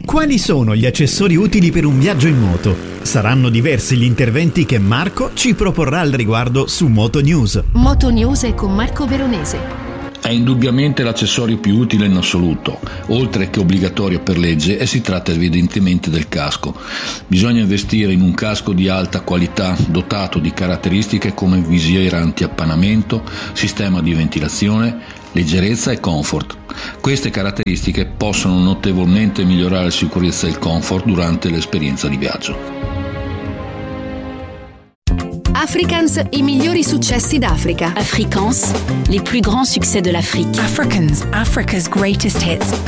Quali sono gli accessori utili per un viaggio in moto? Saranno diversi gli interventi che Marco ci proporrà al riguardo su Moto News. Moto News è con Marco Veronese. È indubbiamente l'accessorio più utile in assoluto, oltre che obbligatorio per legge, e si tratta evidentemente del casco. Bisogna investire in un casco di alta qualità, dotato di caratteristiche come visiera anti-appannamento, sistema di ventilazione, leggerezza e comfort. Queste caratteristiche possono notevolmente migliorare la sicurezza e il comfort durante l'esperienza di viaggio. Afrikaans, i migliori successi d'Africa. Afrikaans, les plus grands succès de l'Afrique. Afrikaans, Africa's greatest hits.